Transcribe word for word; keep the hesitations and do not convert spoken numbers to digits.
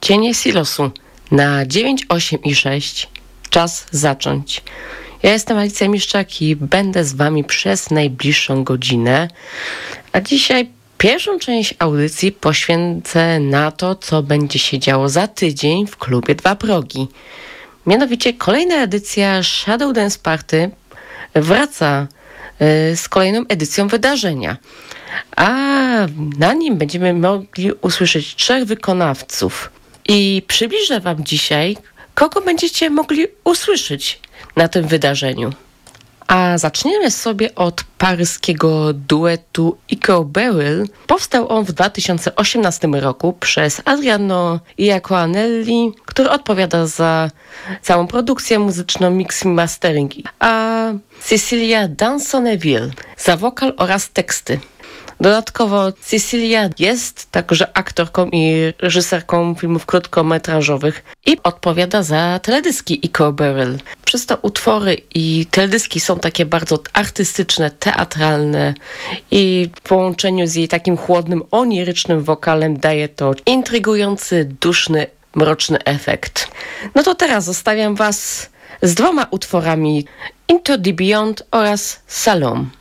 Cienie Silosu na dziewięć, osiem i sześć. Czas zacząć. Ja jestem Alicja Miszczak i będę z wami przez najbliższą godzinę. A dzisiaj pierwszą część audycji poświęcę na to, co będzie się działo za tydzień w klubie Dwa Progi. Mianowicie kolejna edycja Shadow Dance Party wraca z kolejną edycją wydarzenia. A na nim będziemy mogli usłyszeć trzech wykonawców. I przybliżę wam dzisiaj, kogo będziecie mogli usłyszeć na tym wydarzeniu. A zaczniemy sobie od paryskiego duetu Ico Beryl. Powstał on w dwa tysiące osiemnastym roku przez Adriano Iacoanelli, który odpowiada za całą produkcję muzyczną, mix i mastering, a Cecilia Dansoneville za wokal oraz teksty. Dodatkowo Cecilia jest także aktorką i reżyserką filmów krótkometrażowych i odpowiada za teledyski Ico Beryl. Przez to utwory i teledyski są takie bardzo artystyczne, teatralne i w połączeniu z jej takim chłodnym, onirycznym wokalem daje to intrygujący, duszny, mroczny efekt. No to teraz zostawiam was z dwoma utworami Into the Beyond oraz Salome.